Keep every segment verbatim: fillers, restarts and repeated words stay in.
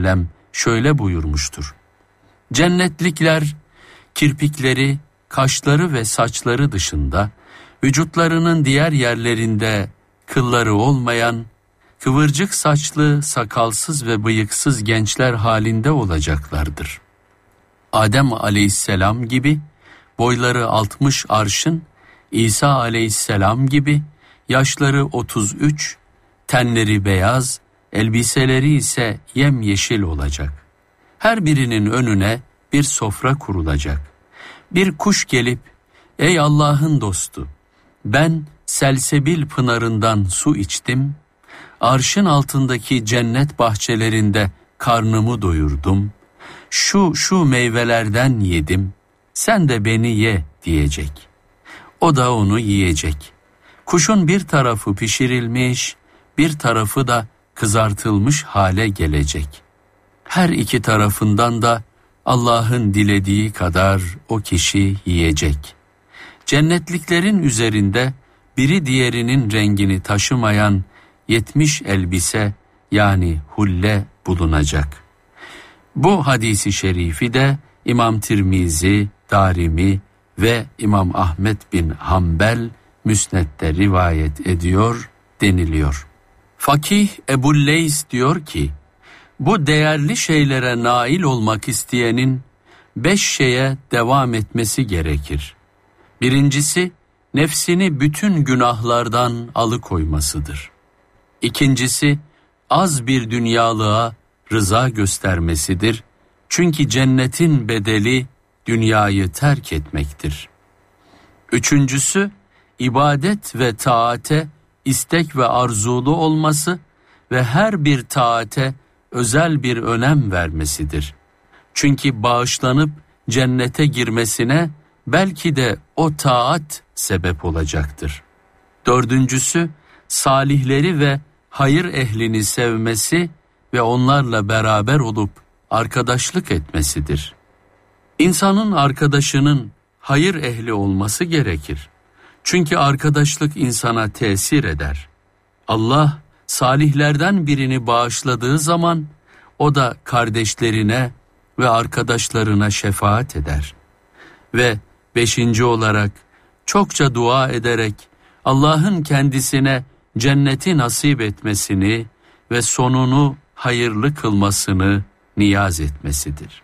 sellem şöyle buyurmuştur: Cennetlikler kirpikleri, kaşları ve saçları dışında vücutlarının diğer yerlerinde kılları olmayan, kıvırcık saçlı, sakalsız ve bıyıksız gençler halinde olacaklardır. Adem aleyhisselam gibi boyları altmış arşın, İsa aleyhisselam gibi yaşları otuz üç, tenleri beyaz, elbiseleri ise yemyeşil olacak. Her birinin önüne bir sofra kurulacak. Bir kuş gelip, ey Allah'ın dostu, ben Selsebil pınarından su içtim, arşın altındaki cennet bahçelerinde karnımı doyurdum, şu şu meyvelerden yedim, sen de beni ye diyecek. O da onu yiyecek. Kuşun bir tarafı pişirilmiş, bir tarafı da kızartılmış hale gelecek. Her iki tarafından da Allah'ın dilediği kadar o kişi yiyecek. Cennetliklerin üzerinde biri diğerinin rengini taşımayan yetmiş elbise yani hulle bulunacak. Bu hadisi şerifi de İmam Tirmizi, Darimi ve İmam Ahmet bin Hanbel Müsned'de rivayet ediyor deniliyor. Fakih Ebu'l-Leys diyor ki, bu değerli şeylere nail olmak isteyenin beş şeye devam etmesi gerekir. Birincisi, nefsini bütün günahlardan alıkoymasıdır. İkincisi, az bir dünyalığa rıza göstermesidir. Çünkü cennetin bedeli dünyayı terk etmektir. Üçüncüsü, ibadet ve taate istek ve arzulu olması ve her bir taate özel bir önem vermesidir. Çünkü bağışlanıp cennete girmesine belki de o taat sebep olacaktır. Dördüncüsü, salihleri ve hayır ehlini sevmesi ve onlarla beraber olup arkadaşlık etmesidir. İnsanın arkadaşının hayır ehli olması gerekir. Çünkü arkadaşlık insana tesir eder. Allah salihlerden birini bağışladığı zaman o da kardeşlerine ve arkadaşlarına şefaat eder. Ve beşinci olarak çokça dua ederek Allah'ın kendisine cenneti nasip etmesini ve sonunu hayırlı kılmasını niyaz etmesidir.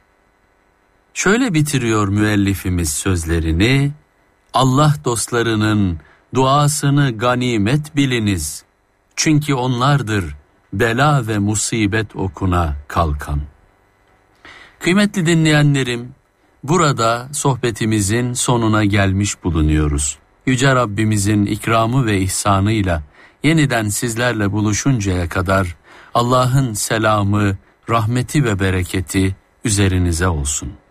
Şöyle bitiriyor müellifimiz sözlerini: Allah dostlarının duasını ganimet biliniz. Çünkü onlardır bela ve musibet okuna kalkan. Kıymetli dinleyenlerim, burada sohbetimizin sonuna gelmiş bulunuyoruz. Yüce Rabbimizin ikramı ve ihsanıyla yeniden sizlerle buluşuncaya kadar Allah'ın selamı, rahmeti ve bereketi üzerinize olsun.